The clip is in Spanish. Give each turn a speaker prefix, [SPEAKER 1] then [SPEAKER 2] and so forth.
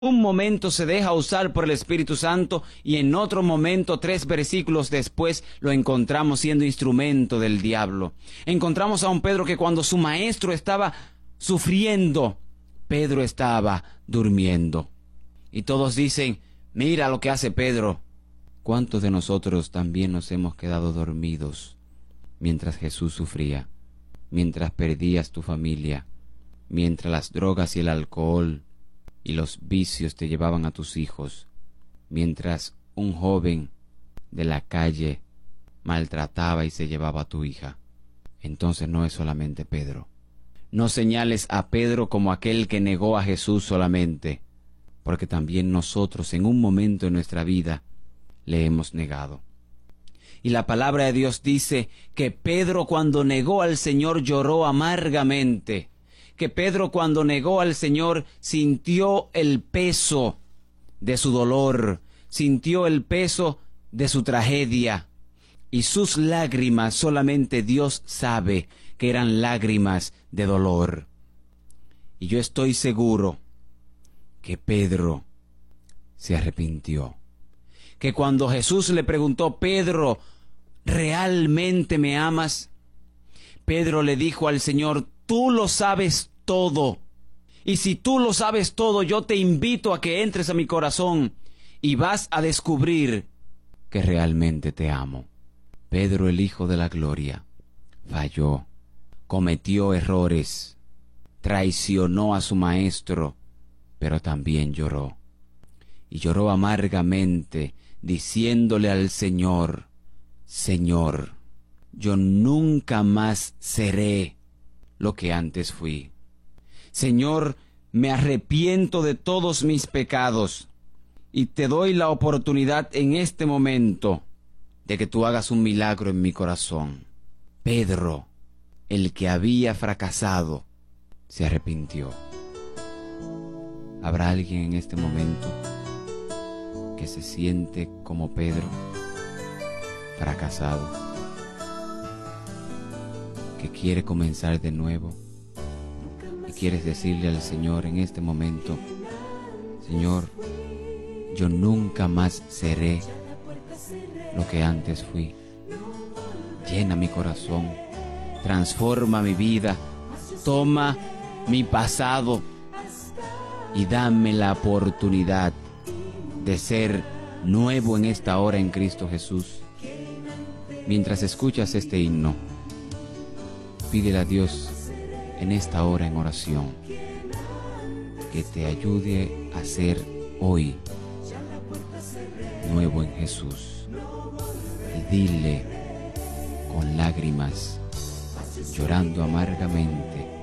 [SPEAKER 1] Un momento se deja usar por el Espíritu Santo y en otro momento, 3 versículos después, lo encontramos siendo instrumento del diablo. Encontramos a un Pedro que cuando su maestro estaba sufriendo, Pedro estaba durmiendo. Y todos dicen, mira lo que hace Pedro. ¿Cuántos de nosotros también nos hemos quedado dormidos mientras Jesús sufría? Mientras perdías tu familia, mientras las drogas y el alcohol y los vicios te llevaban a tus hijos, mientras un joven de la calle maltrataba y se llevaba a tu hija. Entonces no es solamente Pedro. No señales a Pedro como aquel que negó a Jesús solamente, porque también nosotros en un momento de nuestra vida le hemos negado. Y la palabra de Dios dice que Pedro cuando negó al Señor lloró amargamente, que Pedro cuando negó al Señor sintió el peso de su dolor, sintió el peso de su tragedia, y sus lágrimas solamente Dios sabe que eran lágrimas de dolor. Y yo estoy seguro que Pedro se arrepintió, que cuando Jesús le preguntó, Pedro, ¿realmente me amas? Pedro le dijo al Señor, tú lo sabes todo. Y si tú lo sabes todo, yo te invito a que entres a mi corazón y vas a descubrir que realmente te amo. Pedro, el Hijo de la Gloria, falló, cometió errores, traicionó a su maestro, pero también lloró. Y lloró amargamente, diciéndole al Señor, Señor, yo nunca más seré lo que antes fui. Señor, me arrepiento de todos mis pecados y te doy la oportunidad en este momento de que tú hagas un milagro en mi corazón. Pedro, el que había fracasado, se arrepintió. ¿Habrá alguien en este momento que se siente como Pedro, fracasado, que quiere comenzar de nuevo y quieres decirle al Señor en este momento, Señor, yo nunca más seré lo que antes fui? Llena mi corazón, transforma mi vida, toma mi pasado y dame la oportunidad de ser nuevo en esta hora en Cristo Jesús. Mientras escuchas este himno, pídele a Dios en esta hora en oración que te ayude a ser hoy nuevo en Jesús. Y dile con lágrimas, llorando amargamente,